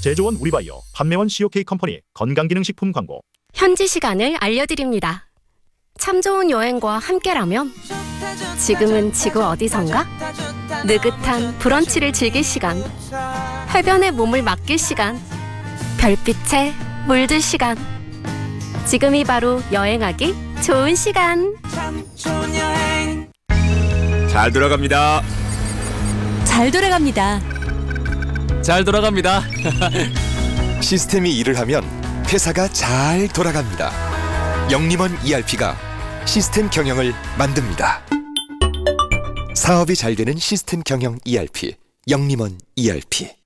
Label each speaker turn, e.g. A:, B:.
A: 제조원 우리바이오, 판매원 COK 컴퍼니 건강기능식품 광고.
B: 현지 시간을 알려드립니다. 참 좋은 여행과 함께라면 지금은 지구 어디선가? 느긋한 브런치를 즐길 시간, 해변에 몸을 맡길 시간, 별빛에 물들 시간. 지금이 바로 여행하기 좋은 시간.
C: 잘 돌아갑니다.
D: 잘 돌아갑니다.
E: 잘 돌아갑니다.
F: 시스템이 일을 하면 회사가 잘 돌아갑니다. 영림원 ERP가 시스템 경영을 만듭니다. 사업이 잘 되는 시스템 경영 ERP, 영림원 ERP.